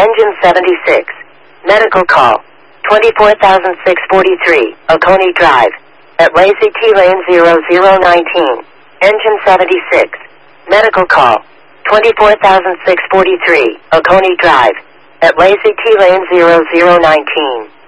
Engine 76. Medical call. 24,643, Oconee Drive. At Lazy T Lane 0019. Engine 76. Medical call. 24,643, Oconee Drive. At Lazy T Lane 0019.